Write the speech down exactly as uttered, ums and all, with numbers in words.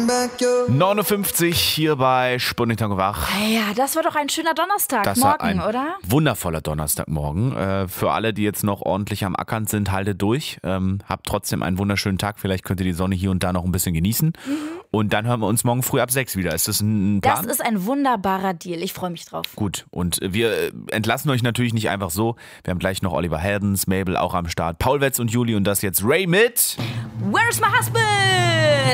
neun Uhr fünfzig hier bei Sputnik wach. Ja, das war doch ein schöner Donnerstagmorgen, Das war ein oder? wundervoller Donnerstagmorgen. Äh, für alle, die jetzt noch ordentlich am Ackern sind, haltet durch. Ähm, habt trotzdem einen wunderschönen Tag. Vielleicht könnt ihr die Sonne hier und da noch ein bisschen genießen. Mhm. Und dann hören wir uns morgen früh ab sechs wieder. Ist das ein Plan? Das ist ein wunderbarer Deal. Ich freue mich drauf. Gut. Und wir entlassen euch natürlich nicht einfach so. Wir haben gleich noch Oliver Heldens, Mabel auch am Start, Paul Wetz und Juli und das jetzt Ray mit Where's my husband?